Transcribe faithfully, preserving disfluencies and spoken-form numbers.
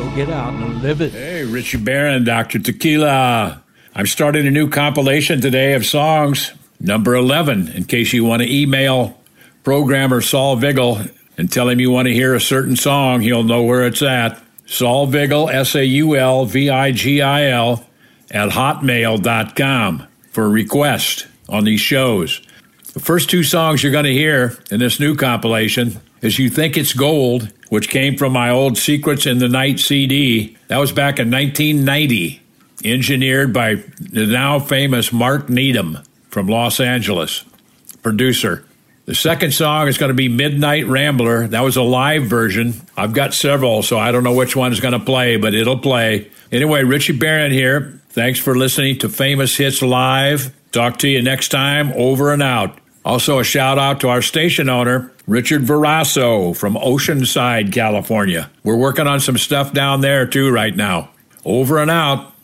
So get out and live it. Hey, Richie Barron, Doctor Tequila. I'm starting a new compilation today of songs, number eleven, in case you want to email programmer Saul Vigil and tell him you want to hear a certain song. He'll know where it's at. Saul Vigil, S A U L V I G I L, at hotmail dot com for a request on these shows. The first two songs you're going to hear in this new compilation is You Think It's Gold, which came from my old Secrets in the Night C D. That was back in nineteen ninety, engineered by the now famous Mark Needham from Los Angeles, producer. The second song is going to be Midnight Rambler. That was a live version. I've got several, so I don't know which one is going to play, but it'll play. Anyway, Richie Barron here. Thanks for listening to Famous Hits Live. Talk to you next time. Over and out. Also, a shout out to our station owner, Richard Verasso from Oceanside, California. We're working on some stuff down there, too, right now. Over and out.